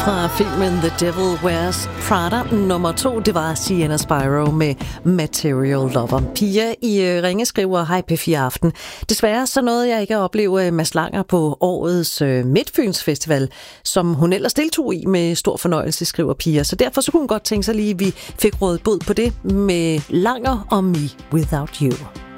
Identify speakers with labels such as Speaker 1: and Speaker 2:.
Speaker 1: fra filmen The Devil Wears Prada. Nummer 2, det var Sienna Spyro med Material Lover. Pia i Ringe skriver, hej P4 Aften. Desværre så nåede jeg ikke at opleve Mads Langer på årets Midtfyns Festival, som hun ellers deltog i med stor fornøjelse, skriver Pia. Så derfor så kunne hun godt tænke sig lige, at vi fik rådet bod på det med Langer og Me Without You.